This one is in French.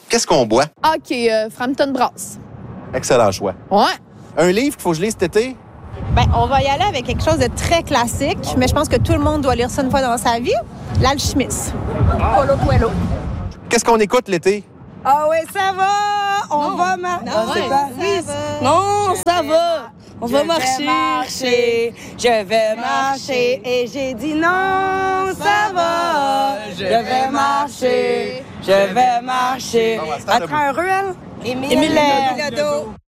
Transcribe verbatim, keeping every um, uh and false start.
Qu'est-ce qu'on boit? Ah, OK, euh, Frampton Brass. Excellent choix. Ouais. Un livre qu'il faut que je lise cet été? Ben, on va y aller avec quelque chose de très classique, mais je pense que tout le monde doit lire ça une fois dans sa vie. L'Alchimiste. Paulo Coelho. Qu'est-ce qu'on écoute l'été? Ah oui, ça va! On non. va marcher. Non, ah, ouais, pas... oui, non, ça va! On je va marcher. marcher. Je vais marcher. Et j'ai dit non, ça va! Je vais marcher. Je vais marcher. À travers un ruelle. Émile Lado.